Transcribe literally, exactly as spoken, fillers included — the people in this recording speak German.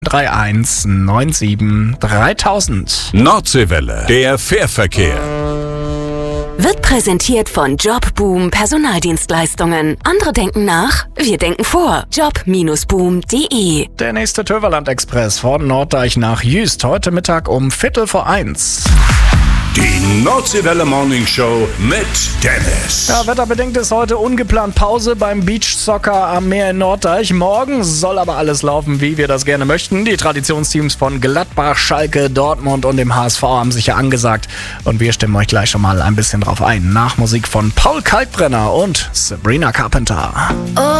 drei eins neun sieben dreitausend. Nordseewelle, der Fährverkehr. Wird präsentiert von Jobboom Personaldienstleistungen. Andere denken nach, wir denken vor. job Bindestrich boom Punkt de. Der nächste Töverland-Express von Norddeich nach Jüst. Heute Mittag um Viertel vor eins. Die Nordseewelle Morning Show mit Dennis. Ja, wetterbedingt ist heute ungeplant Pause beim Beachsoccer am Meer in Norddeich. Morgen soll aber alles laufen, wie wir das gerne möchten. Die Traditionsteams von Gladbach, Schalke, Dortmund und dem H S V haben sich ja angesagt. Und wir stimmen euch gleich schon mal ein bisschen drauf ein. Nach Musik von Paul Kalkbrenner und Sabrina Carpenter. Oh.